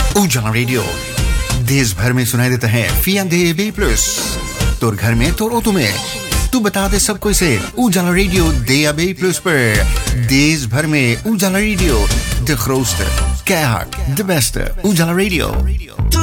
उजाला रेडियो देश भर में सुनाई देता है Fiande B+. तोर घर में तोर ऑटो में तू बता दे सबको इसे उजाला रेडियो DAB+ पर देश भर में उजाला radio de grootste, keihard, de beste उजाला रेडियो